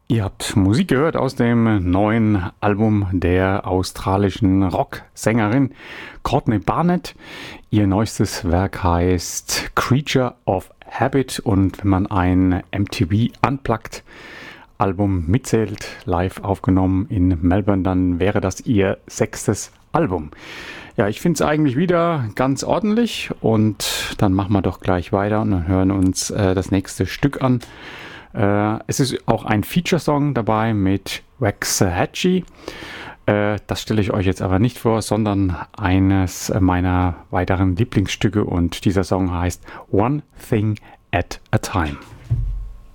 Ihr habt Musik gehört aus dem neuen Album der australischen Rocksängerin Courtney Barnett. Ihr neuestes Werk heißt Creature of Habit und wenn man ein MTV Unplugged Album mitzählt, live aufgenommen in Melbourne, dann wäre das ihr 6. Album. Ja, ich finde es eigentlich wieder ganz ordentlich und dann machen wir doch gleich weiter und hören uns das nächste Stück an. Es ist auch ein Feature-Song dabei mit Waxahachie. Das stelle ich euch jetzt aber nicht vor, sondern eines meiner weiteren Lieblingsstücke und dieser Song heißt One Thing at a Time.